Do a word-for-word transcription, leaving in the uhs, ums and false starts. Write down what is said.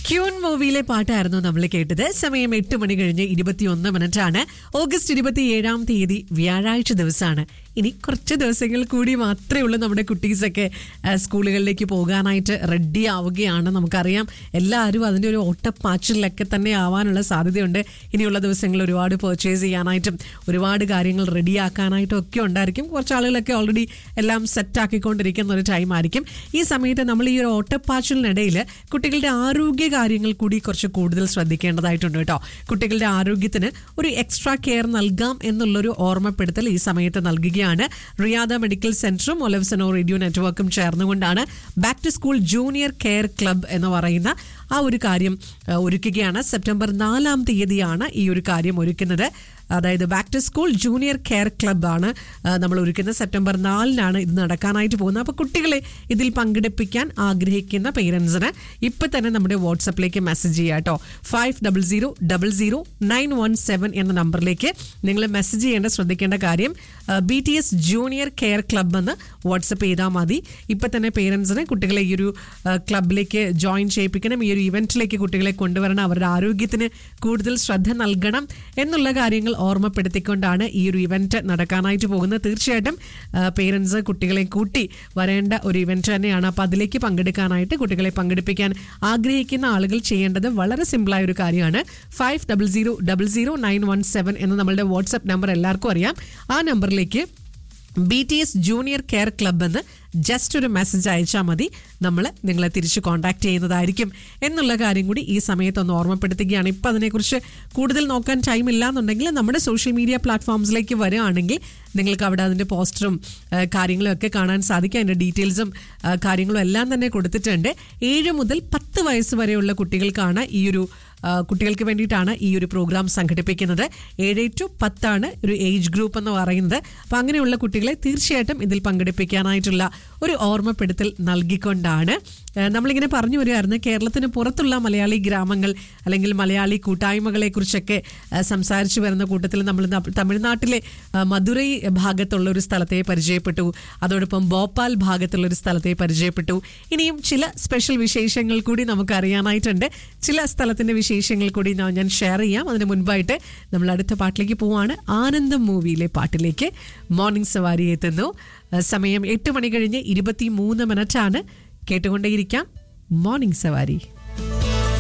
Queen മൂവിയിലെ പാട്ടായിരുന്നു നമ്മൾ കേട്ടത്. സമയം എട്ട് മണി കഴിഞ്ഞ് ഇരുപത്തിയൊന്ന് മിനിറ്റ് ആണ്. ഓഗസ്റ്റ് ഇരുപത്തിയേഴാം തീയതി വ്യാഴാഴ്ച ദിവസമാണ്. ഇനി കുറച്ച് ദിവസങ്ങൾ കൂടി മാത്രമേ ഉള്ളൂ നമ്മുടെ കുട്ടീസൊക്കെ സ്കൂളുകളിലേക്ക് പോകാനായിട്ട് റെഡി ആവുകയാണ്. നമുക്കറിയാം എല്ലാവരും അതിൻ്റെ ഒരു ഓട്ടപ്പാച്ചിലൊക്കെ തന്നെ ആവാനുള്ള സാധ്യതയുണ്ട്. ഇനിയുള്ള ദിവസങ്ങളിൽ ഒരുപാട് പർച്ചേസ് ചെയ്യാനായിട്ടും ഒരുപാട് കാര്യങ്ങൾ റെഡിയാക്കാനായിട്ടും ഒക്കെ ഉണ്ടായിരിക്കും. കുറച്ച് ആളുകളൊക്കെ ഓൾറെഡി എല്ലാം സെറ്റാക്കിക്കൊണ്ടിരിക്കുന്ന ഒരു ടൈം ആയിരിക്കും. ഈ സമയത്ത് നമ്മൾ ഈ ഒരു ഓട്ടപ്പാച്ചിലിനിടയിൽ കുട്ടികളുടെ ആരോഗ്യ കാര്യങ്ങൾ കൂടി കുറച്ച് കൂടുതൽ ശ്രദ്ധിക്കേണ്ടതായിട്ടുണ്ട് കേട്ടോ. കുട്ടികളുടെ ആരോഗ്യത്തിന് ഒരു എക്സ്ട്രാ കെയർ നൽകാം എന്നുള്ളൊരു ഓർമ്മപ്പെടുത്തൽ ഈ സമയത്ത് നൽകുകയാണ്. റിയാദ മെഡിക്കൽ സെന്ററും ഒലവ്സനോ റേഡിയോ നെറ്റ്വർക്കും ചേർന്നുകൊണ്ടാണ് back to school junior care club എന്ന് പറയുന്ന ആ ഒരു കാര്യം ഒരുക്കുകയാണ്. സെപ്റ്റംബർ നാലാം തീയതിയാണ് ഈ ഒരു കാര്യം ഒരുക്കുന്നത്. അതായത് back to school junior care ക്ലബ്ബാണ് നമ്മൾ ഒരുക്കുന്നത്. സെപ്റ്റംബർ നാലിനാണ് ഇത് നടക്കാനായിട്ട് പോകുന്നത്. അപ്പോൾ കുട്ടികളെ ഇതിൽ പങ്കെടുപ്പിക്കാൻ ആഗ്രഹിക്കുന്ന പേരൻസിന് ഇപ്പം തന്നെ നമ്മുടെ വാട്സപ്പിലേക്ക് മെസ്സേജ് ചെയ്യുക കേട്ടോ. Five double zero double zero nine one seven എന്ന നമ്പറിലേക്ക് നിങ്ങൾ മെസ്സേജ് ചെയ്യേണ്ട ശ്രദ്ധിക്കേണ്ട കാര്യം B T S junior care club എന്ന് വാട്സപ്പ് ചെയ്താൽ മതി. ഇപ്പം തന്നെ പേരൻസിന് കുട്ടികളെ ഈ ഒരു ക്ലബിലേക്ക് ജോയിൻ ചെയ്യിപ്പിക്കണം, ഈ ഒരു ഇവൻറ്റിലേക്ക് കുട്ടികളെ കൊണ്ടുവരണം, അവരുടെ ആരോഗ്യത്തിന് കൂടുതൽ ശ്രദ്ധ നൽകണം എന്നുള്ള കാര്യങ്ങൾ ഓർമ്മപ്പെടുത്തിക്കൊണ്ടാണ് ഈ ഒരു ഇവന്റ് നടക്കാനായിട്ട് പോകുന്നത്. തീർച്ചയായിട്ടും പേരൻസ് കുട്ടികളെ കൂട്ടി വരേണ്ട ഒരു ഇവന്റ് തന്നെയാണ്. അപ്പോൾ അതിലേക്ക് പങ്കെടുക്കാനായിട്ട് കുട്ടികളെ പങ്കെടുപ്പിക്കാൻ ആഗ്രഹിക്കുന്ന ആളുകൾ ചെയ്യേണ്ടത് വളരെ സിമ്പിളായ ഒരു കാര്യമാണ്. Five double zero double zero nine one seven എന്ന നമ്മളുടെ വാട്സ്ആപ്പ് നമ്പർ എല്ലാവർക്കും അറിയാം. ആ നമ്പറിലേക്ക് B T S junior care club എന്ന് ജസ്റ്റ് ഒരു മെസ്സേജ് അയച്ചാൽ മതി. നമ്മൾ നിങ്ങളെ തിരിച്ച് കോൺടാക്ട് ചെയ്യുന്നതായിരിക്കും എന്നുള്ള കാര്യം കൂടി ഈ സമയത്തൊന്ന് ഓർമ്മപ്പെടുത്തുകയാണ്. ഇപ്പം അതിനെക്കുറിച്ച് കൂടുതൽ നോക്കാൻ ടൈം ഇല്ല എന്നുണ്ടെങ്കിൽ നമ്മുടെ സോഷ്യൽ മീഡിയ പ്ലാറ്റ്ഫോംസിലേക്ക് വരികയാണെങ്കിൽ നിങ്ങൾക്ക് അവിടെ അതിൻ്റെ പോസ്റ്ററും കാര്യങ്ങളും ഒക്കെ കാണാൻ സാധിക്കും. അതിൻ്റെ ഡീറ്റെയിൽസും കാര്യങ്ങളും എല്ലാം തന്നെ കൊടുത്തിട്ടുണ്ട്. ഏഴ് മുതൽ പത്ത് വയസ്സ് വരെയുള്ള കുട്ടികൾക്കാണ് ഈ ഒരു കുട്ടികൾക്ക് വേണ്ടിയിട്ടാണ് ഈ ഒരു പ്രോഗ്രാം സംഘടിപ്പിക്കുന്നത്. ഏഴ് ടു പത്താണ് ഒരു ഏജ് ഗ്രൂപ്പ് എന്ന് പറയുന്നത്. അപ്പം അങ്ങനെയുള്ള കുട്ടികളെ തീർച്ചയായിട്ടും ഇതിൽ പങ്കെടുപ്പിക്കാനായിട്ടുള്ള ഒരു ഓർമ്മപ്പെടുത്തൽ നൽകിക്കൊണ്ടാണ് നമ്മളിങ്ങനെ പറഞ്ഞു വരികയായിരുന്നു. കേരളത്തിന് പുറത്തുള്ള മലയാളി ഗ്രാമങ്ങൾ അല്ലെങ്കിൽ മലയാളി കൂട്ടായ്മകളെ കുറിച്ചൊക്കെ സംസാരിച്ചു വരുന്ന കൂട്ടത്തിൽ നമ്മൾ തമിഴ്നാട്ടിലെ മധുരൈ ഭാഗത്തുള്ള ഒരു സ്ഥലത്തെ പരിചയപ്പെട്ടു. അതോടൊപ്പം ഭോപ്പാൽ ഭാഗത്തുള്ള ഒരു സ്ഥലത്തെ പരിചയപ്പെട്ടു. ഇനിയും ചില സ്പെഷ്യൽ വിശേഷങ്ങൾ കൂടി നമുക്ക് അറിയാനായിട്ടുണ്ട്. ചില സ്ഥലത്തിൻ്റെ വിശേഷങ്ങൾ കൂടി ഞാൻ ഷെയർ ചെയ്യാം. അതിന് മുൻപായിട്ട് നമ്മൾ അടുത്ത പാട്ടിലേക്ക് പോവാണ്. ആനന്ദം മൂവിയിലെ പാട്ടിലേക്ക് മോർണിംഗ് സവാരി എത്തുന്നു. സമയം എട്ട് മണി കഴിഞ്ഞ് ഇരുപത്തി മൂന്ന് മിനിറ്റാണ്. കേട്ടുകൊണ്ടേയിരിക്കാം മോർണിംഗ് സവാരി.